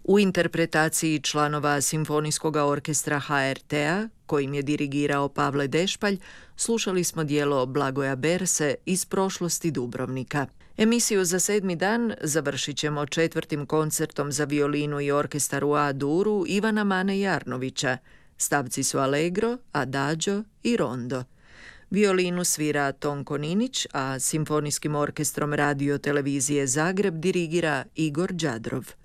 U interpretaciji članova Simfonijskog orkestra HRT-a, kojim je dirigirao Pavle Dešpalj, slušali smo djelo Blagoja Berse iz prošlosti Dubrovnika. Emisiju za 7. dan završit ćemo 4. koncertom za violinu i orkestar u A-duru Ivana Mane Jarnovića. Stavci su Allegro, Adagio i Rondo. Violinu svira Tonko Ninić, a Simfonijskim orkestrom Radio Televizije Zagreb dirigira Igor Đadrov.